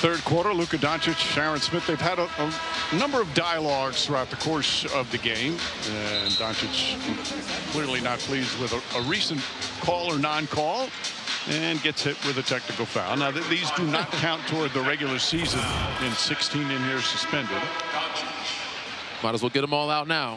third quarter, Luka Doncic, Sharon Smith, they've had a number of dialogues throughout the course of the game. And Doncic clearly not pleased with a recent call or non-call and gets hit with a technical foul. Now, these do not count toward the regular season in 16 in here suspended. Might as well get them all out now.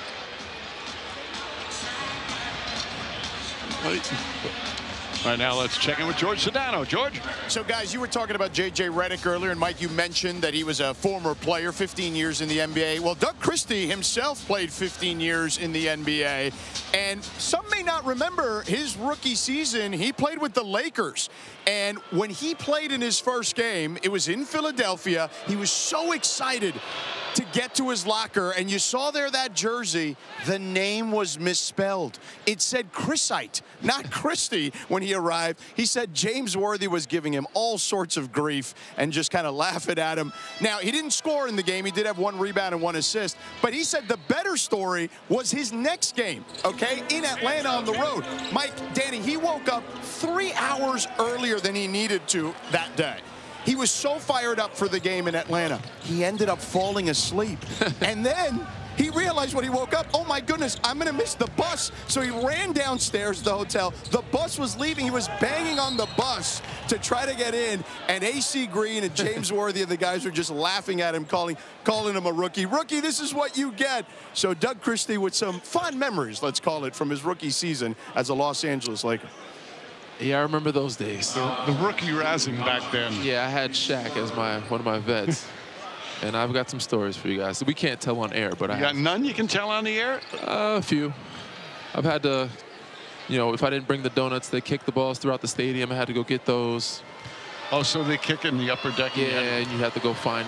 All right, now let's check in with George Sedano. George? So, guys, you were talking about J.J. Redick earlier, and, Mike, you mentioned that he was a former player, 15 years in the NBA. Well, Doug Christie himself played 15 years in the NBA, and some may not remember his rookie season. He played with the Lakers, and when he played in his first game, it was in Philadelphia. He was so excited to get to his locker, and you saw there that jersey, the name was misspelled. It said Chrisite, not Christie, when he arrived. He said James Worthy was giving him all sorts of grief and just kind of laughing at him. Now, he didn't score in the game. He did have 1 rebound and 1 assist, but he said the better story was his next game, okay, in Atlanta on the road. Mike, Danny, he woke up 3 hours earlier than he needed to that day. He was so fired up for the game in Atlanta. He ended up falling asleep. And then he realized when he woke up, oh, my goodness, I'm going to miss the bus. So he ran downstairs to the hotel. The bus was leaving. He was banging on the bus to try to get in. And A.C. Green and James Worthy and the guys were just laughing at him, calling him a rookie. Rookie, this is what you get. So Doug Christie with some fond memories, let's call it, from his rookie season as a Los Angeles Laker. Yeah, I remember those days. The rookie razzing back then. Yeah, I had Shaq as one of my vets. And I've got some stories for you guys. We can't tell on air, but You got none you can tell on the air? A few. I've had to, if I didn't bring the donuts, they kicked the balls throughout the stadium. I had to go get those. Oh, so they kick in the upper deck? Yeah, and you have to go find